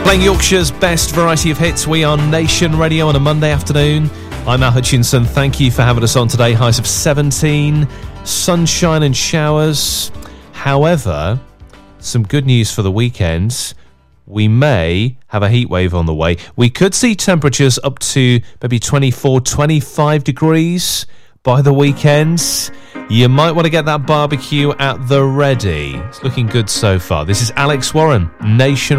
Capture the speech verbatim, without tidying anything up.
Playing Yorkshire's best variety of hits. We are Nation Radio on a Monday afternoon. I'm Al Hutchinson. Thank you for having us on today. Highs of seventeen, sunshine and showers. However, some good news for the weekend. We may have a heat wave on the way. We could see temperatures up to maybe twenty-four, twenty-five degrees by the weekend. You might want to get that barbecue at the ready. It's looking good so far. This is Alex Warren, Nation